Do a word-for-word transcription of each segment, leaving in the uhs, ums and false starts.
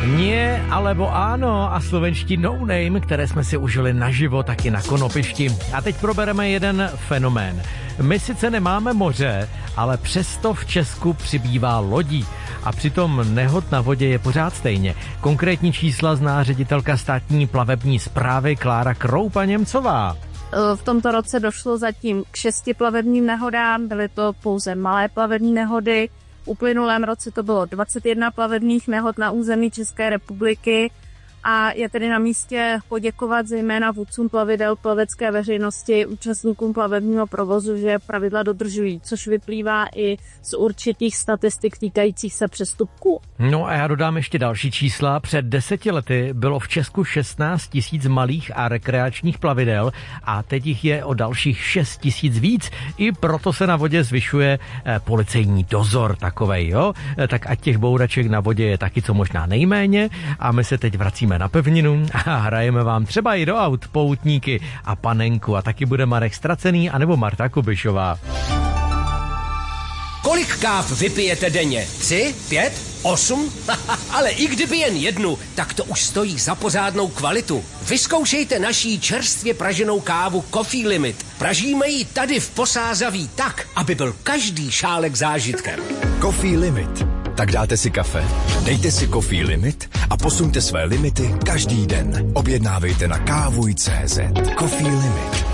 Nie, alebo áno a slovenští no name, které jsme si užili naživo taky na Konopišti. A teď probereme jeden fenomén. My sice nemáme moře, ale přesto v Česku přibývá lodí. A přitom nehod na vodě je pořád stejně. Konkrétní čísla zná ředitelka státní plavební správy Klára Kroupa-Němcová. V tomto roce došlo zatím k šesti plavebním nehodám, byly to pouze malé plavební nehody. V uplynulém roce to bylo dvacet jedna plavebních nehod na území České republiky a je tedy na místě poděkovat zejména vůdcům plavidel, plavecké veřejnosti, účastníkům plavebního provozu, že pravidla dodržují, což vyplývá i z určitých statistik týkajících se přestupků. No a já dodám ještě další čísla. Před deseti lety bylo v Česku šestnáct tisíc malých a rekreačních plavidel a teď jich je o dalších šest tisíc víc. I proto se na vodě zvyšuje eh, policejní dozor takovej, jo? Eh, tak ať těch bouraček na vodě je taky co možná nejméně a my se teď vracíme na pevninu a hrajeme vám třeba i do aut Poutníky a Panenku a taky bude Marek Stracený anebo Marta Kubišová. Kolik káv vypijete denně? Tři? Pět? Osm? Ale i kdyby jen jednu, tak to už stojí za pořádnou kvalitu. Vyzkoušejte naší čerstvě praženou kávu Coffee Limit. Pražíme ji tady v Posázaví tak, aby byl každý šálek zážitkem. Coffee Limit. Tak dáte si kafe, dejte si Coffee Limit a posuňte své limity každý den. Objednávejte na kávuj tečka cé zet. Coffee Limit.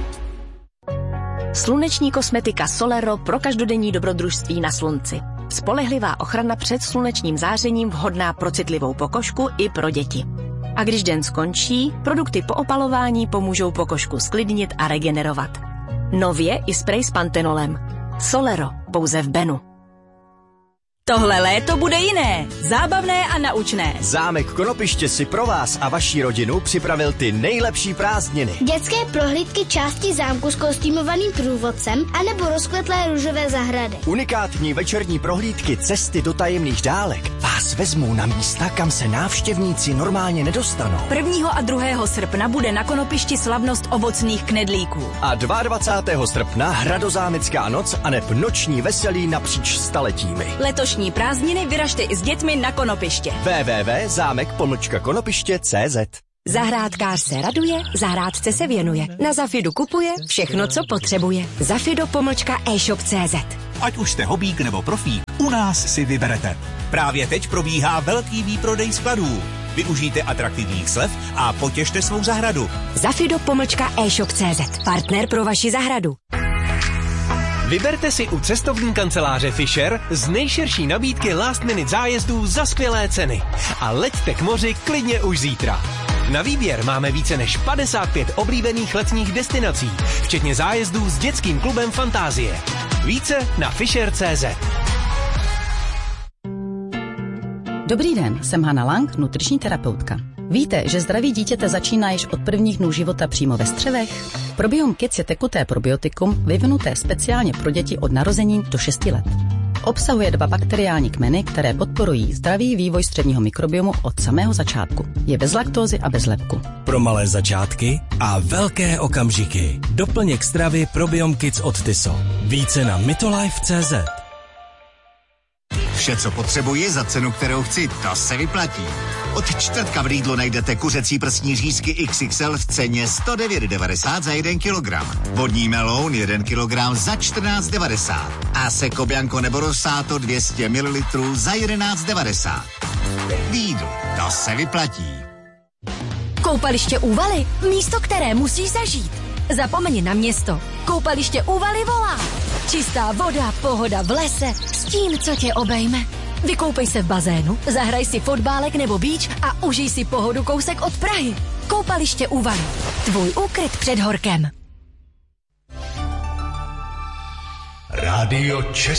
Sluneční kosmetika Solero pro každodenní dobrodružství na slunci. Spolehlivá ochrana před slunečním zářením vhodná pro citlivou pokožku i pro děti. A když den skončí, produkty po opalování pomůžou pokožku sklidnit a regenerovat. Nově i sprej s pantenolem. Solero, pouze v Benu. Tohle léto bude jiné, zábavné a naučné. Zámek Konopiště si pro vás a vaši rodinu připravil ty nejlepší prázdniny. Dětské prohlídky části zámku s kostýmovaným průvodcem anebo rozkvetlé růžové zahrady. Unikátní večerní prohlídky cesty do tajemných dálek vás vezmou na místa, kam se návštěvníci normálně nedostanou. prvního a druhého srpna bude na Konopišti slavnost ovocných knedlíků. A dvacátého druhého srpna hradozámecká noc aneb noční veselí napříč staletími. Letošní prázdniny vyražte i s dětmi na Konopiště. w w w tečka zámek pomlčka konopiště tečka cé zet. Zahrádkář se raduje, zahrádce se věnuje. Na Zafidu kupuje všechno, co potřebuje. Zafido pomlčka e-shop tečka cé zet. Ať už jste hobík nebo profík, u nás si vyberete. Právě teď probíhá velký výprodej skladů. Využijte atraktivních slev a potěšte svou zahradu. Zafido pomlčka e-shop tečka cé zet. Partner pro vaši zahradu. Vyberte si u cestovní kanceláře Fisher z nejširší nabídky last minute zájezdů za skvělé ceny. A leťte k moři klidně už zítra. Na výběr máme více než padesát pět oblíbených letních destinací, včetně zájezdů s dětským klubem Fantázie. Více na fisher tečka cé zet. Dobrý den, jsem Hana Lang, nutriční terapeutka. Víte, že zdraví dítěte začíná již od prvních dnů života přímo ve střevech? Probiom Kids je tekuté probiotikum vyvinuté speciálně pro děti od narození do šesti let. Obsahuje dva bakteriální kmeny, které podporují zdravý vývoj střevního mikrobiomu od samého začátku. Je bez laktózy a bez lepku. Pro malé začátky a velké okamžiky. Doplněk stravy Probiom Kids od Tyso. Více na mitolife tečka cé zet. Vše, co potřebuji za cenu, kterou chci, to se vyplatí. Od čtvrtka v Lidlu najdete kuřecí prsní řízky iks iks el v ceně sto devět devadesát za jeden kilogram. Vodní meloun jeden kilogram za čtrnáct devadesát. A Seco Bianco nebo Rosato dvě stě mililitrů za jedenáct devadesát. Lidl, to se vyplatí. Koupaliště Úvaly, místo, které musíš zažít. Zapomeň na město. Koupaliště Úvaly volá. Čistá voda, pohoda v lese, s tím, co tě obejme. Vykoupej se v bazénu, zahraj si fotbálek nebo beach a užij si pohodu kousek od Prahy. Koupaliště Úvaly. Tvůj úkryt před horkem. Rádio České